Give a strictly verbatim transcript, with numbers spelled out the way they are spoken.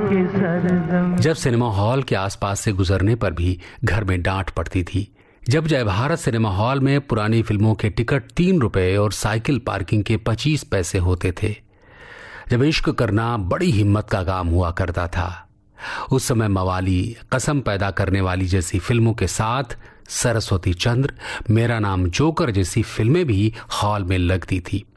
के सरदम। जब cinema hall के आसपास से गुजरने पर भी घर में डांट पड़ती थी। जब जय भारत सिनेमा हॉल में पुरानी फिल्मों के टिकट तीन रुपए और साइकिल पार्किंग के पच्चीस पैसे होते थे। जब इश्क करना बड़ी हिम्मत का काम हुआ करता था। उस समय मवाली, कसम पैदा करने वाली जैसी फिल्मों के साथ सरस्वती चंद्र, मेरा नाम जोकर जैसी फिल्में भी हॉल में लगती थी।